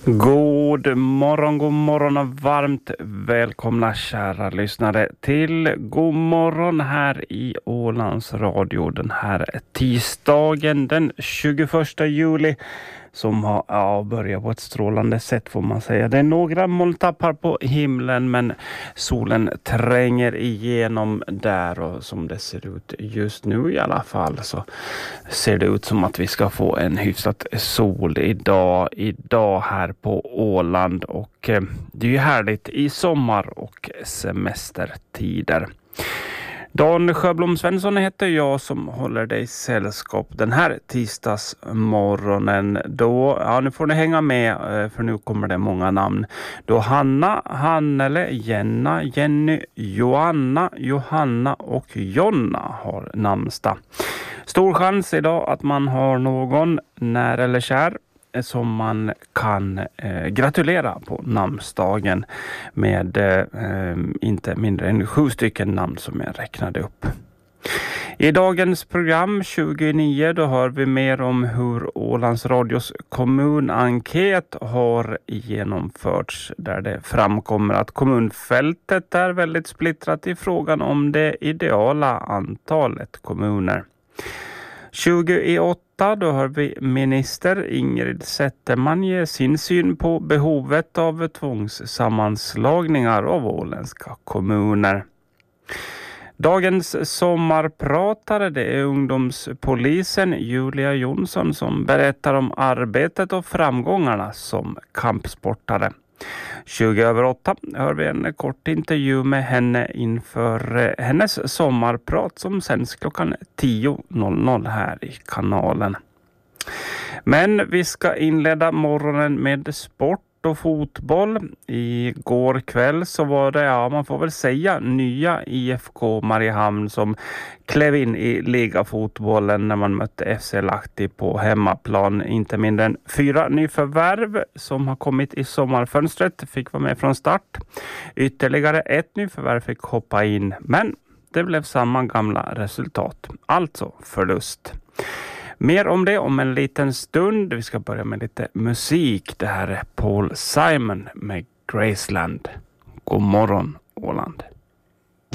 God morgon och varmt välkomna kära lyssnare till God morgon här i Ålands Radio den här tisdagen den 21 juli som har börjat på ett strålande sätt får man säga. Det är några molntappar på himlen men solen tränger igenom där och som det ser ut just nu i alla fall så ser det ut som att vi ska få en hyfsat sol idag här på Åland och det är ju härligt i sommar och semestertider. Dan Sjöblom Svensson heter jag som håller dig sällskap den här tisdagsmorgonen. Nu får ni hänga med för nu kommer det många namn. Då Hanna, Hannele, Jenna, Jenny, Joanna, Johanna och Jonna har namnsdag. Stor chans idag att man har någon nära eller kär som man kan gratulera på namnsdagen med inte mindre än 7 stycken namn som jag räknade upp. I dagens program 29 då hör vi mer om hur Ålands Radios kommunenkät har genomförts där det framkommer att kommunfältet är väldigt splittrat i frågan om det ideala antalet kommuner. 28 då har vi minister Ingrid Zetterman ge sin syn på behovet av tvångssammanslagningar av åländska kommuner. Dagens sommarpratare det är ungdomspolisen Julia Jonsson som berättar om arbetet och framgångarna som kampsportare. 7:20 hör vi en kort intervju med henne inför hennes sommarprat som sänds klockan 10:00 här i kanalen. Men vi ska inleda morgonen med sport och fotboll. Igår kväll så var det, man får väl säga, nya IFK Mariehamn som klev in i ligafotbollen när man mötte FC Lahti på hemmaplan. Inte mindre än 4 nyförvärv som har kommit i sommarfönstret fick vara med från start. Ytterligare ett nyförvärv fick hoppa in, men det blev samma gamla resultat, alltså förlust. Mer om det om en liten stund. Vi ska börja med lite musik. Det här är Paul Simon med Graceland. God morgon Åland.